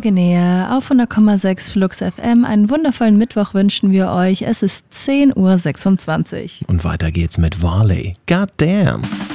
Genähe auf 100,6 Flux FM. Einen wundervollen Mittwoch wünschen wir euch. Es ist 10:26 Uhr. Und weiter geht's mit Varley. God damn.